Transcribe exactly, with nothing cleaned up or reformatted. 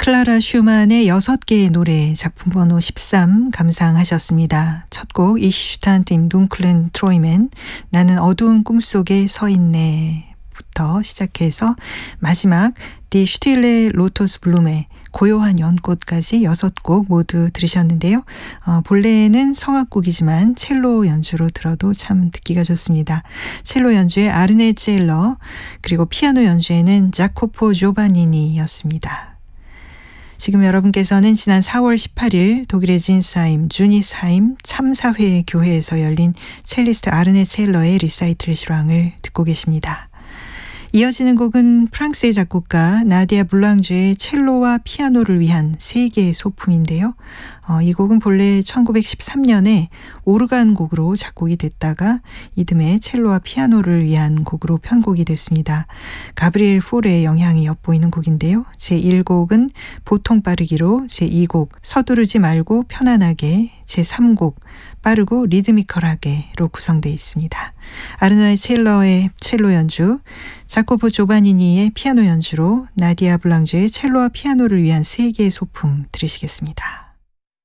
클라라 슈만의 여섯 개의 노래 작품 번호 십삼 감상하셨습니다. 첫 곡 Ich stand im dunklen Träumen, 나는 어두운 꿈속에 서 있네 부터 시작해서 마지막 Die stille Lotusblume, 고요한 연꽃까지 여섯 곡 모두 들으셨는데요. 어, 본래는 성악곡이지만 첼로 연주로 들어도 참 듣기가 좋습니다. 첼로 연주에 아르네 첼러, 그리고 피아노 연주에는 자코포 조바니니였습니다. 지금 여러분께서는 지난 사월 십팔일 독일의 진스하임, 주니스하임 참사회 교회에서 열린 첼리스트 아르네 첼러의 리사이틀 실황을 듣고 계십니다. 이어지는 곡은 프랑스의 작곡가 나디아 블랑주의 첼로와 피아노를 위한 세 개의 소품인데요. 어, 이 곡은 본래 천구백십삼년에 오르간 곡으로 작곡이 됐다가 이듬해 첼로와 피아노를 위한 곡으로 편곡이 됐습니다. 가브리엘 폴의 영향이 엿보이는 곡인데요. 제일 곡은 보통 빠르기로, 제이 곡 서두르지 말고 편안하게, 제삼 곡 빠르고 리드미컬하게로 구성되어 있습니다. 아르네 첼러의 첼로 연주, 자코포 조바니니의 피아노 연주로 나디아 블랑주의 첼로와 피아노를 위한 세 개의 소품 들으시겠습니다.